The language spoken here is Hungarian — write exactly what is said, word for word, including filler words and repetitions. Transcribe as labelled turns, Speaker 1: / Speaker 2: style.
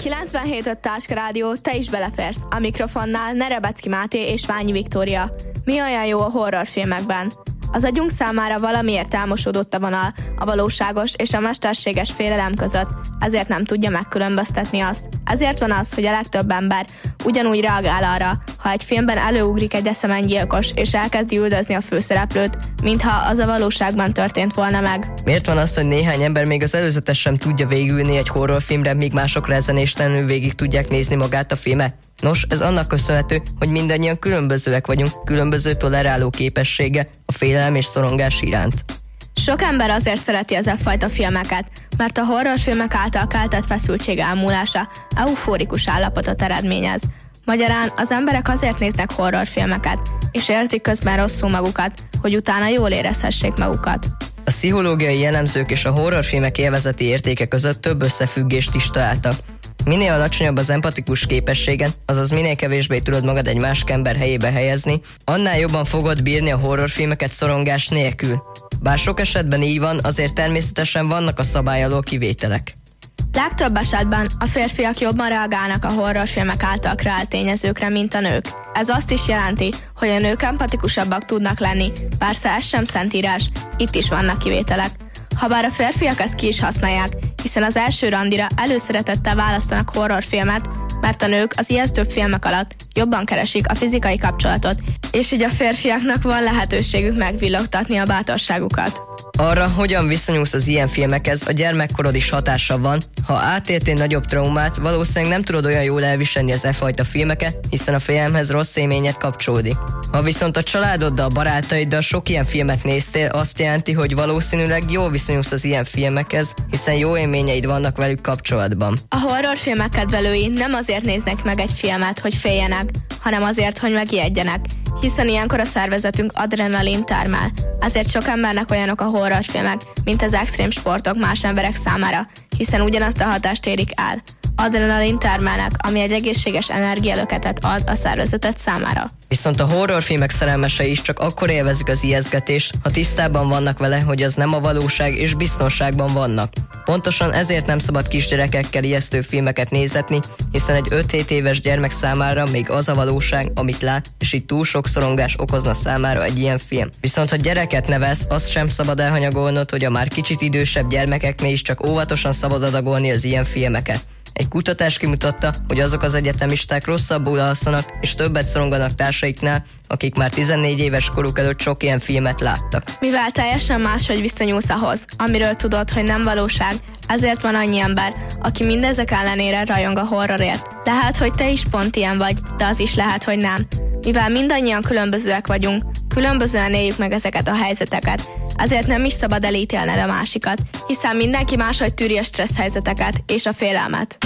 Speaker 1: kilencvenhét öt Táska Rádió, te is beleférsz. A mikrofonnál Nerebecki Máté és Ványi Viktória. Mi olyan jó a horrorfilmekben? Az agyunk számára valamiért elmosódott a vonal a valóságos és a mesterséges félelem között, ezért nem tudja megkülönböztetni azt. Ezért van az, hogy a legtöbb ember ugyanúgy reagál arra, ha egy filmben előugrik egy eszemenngyilkos és elkezdi üldözni a főszereplőt, mintha az a valóságban történt volna meg.
Speaker 2: Miért van az, hogy néhány ember még az előzetes sem tudja végülni egy horrorfilmre, míg mások rezenéstelenül végig tudják nézni magát a filmet? Nos, ez annak köszönhető, hogy mindannyian különbözőek vagyunk, különböző toleráló képessége a félelem és szorongás iránt.
Speaker 1: Sok ember azért szereti az e fajta filmeket, mert a horrorfilmek által keltett feszültség elmúlása eufórikus állapotot eredményez. Magyarán az emberek azért néznek horrorfilmeket, és érzik közben rosszul magukat, hogy utána jól érezhessék magukat.
Speaker 2: A pszichológiai jellemzők és a horrorfilmek élvezeti értéke között több összefüggést is találtak. Minél alacsonyabb az empatikus képességen, azaz minél kevésbé tudod magad egy másik ember helyébe helyezni, annál jobban fogod bírni a horrorfilmeket szorongás nélkül. Bár sok esetben így van, azért természetesen vannak a szabály alól kivételek.
Speaker 1: Legtöbb esetben a férfiak jobban reagálnak a horrorfilmek által kreált tényezőkre, mint a nők. Ez azt is jelenti, hogy a nők empatikusabbak tudnak lenni, persze ez sem szentírás, itt is vannak kivételek. Habár a férfiak ezt ki is használják, hiszen az első randira előszeretettel választanak horrorfilmet, mert a nők az ijesztőbb filmek alatt jobban keresik a fizikai kapcsolatot, és így a férfiaknak van lehetőségük megvillogtatni a bátorságukat.
Speaker 2: Arra, hogyan viszonyulsz az ilyen filmekhez, a gyermekkorod is hatása van. Ha átéltél nagyobb traumát, valószínűleg nem tudod olyan jól elviselni az e fajta filmeket, hiszen a félelemhez rossz élményed kapcsolódik. Ha viszont a családoddal, barátaiddal sok ilyen filmet néztél, azt jelenti, hogy valószínűleg jól viszonyulsz az ilyen filmekhez, hiszen jó élményeid vannak velük kapcsolatban.
Speaker 1: A horrorfilmek kedvelői nem azért néznek meg egy filmet, hogy féljenek, hanem azért, hogy megijedjenek, hiszen ilyenkor a szervezetünk adrenalin termel. Ezért sok embernek olyanok a horrorfilmek, mint az extrém sportok más emberek számára, hiszen ugyanazt a hatást érik el. Adrenalin termelnek, ami egy egészséges energialöketet ad a szervezetet számára.
Speaker 2: Viszont a horrorfilmek szerelmesei is csak akkor élvezik az ijesztgetést, ha tisztában vannak vele, hogy az nem a valóság és biztonságban vannak. Pontosan ezért nem szabad kisgyerekekkel ijesztő filmeket nézetni, hiszen egy öt-hét éves gyermek számára még az a valóság, amit lát, és így túl sok szorongás okozna számára egy ilyen film. Viszont ha gyereket nevelsz, azt sem szabad elhanyagolnod, hogy a már kicsit idősebb gyermekeknél is csak óvatosan szabad adagolni az ilyen filmeket. Egy kutatás kimutatta, hogy azok az egyetemisták rosszabbul alszanak és többet szoronganak társaiknál, akik már tizennégy éves koruk előtt sok ilyen filmet láttak.
Speaker 1: Mivel teljesen máshogy viszonyulsz ahhoz, amiről tudod, hogy nem valóság, ezért van annyi ember, aki mindezek ellenére rajong a horrorért. Lehet, hogy te is pont ilyen vagy, de az is lehet, hogy nem. Mivel mindannyian különbözőek vagyunk, különbözően éljük meg ezeket a helyzeteket, ezért nem is szabad elítélned a másikat, hiszen mindenki máshogy tűri a stressz helyzeteket és a félelmet.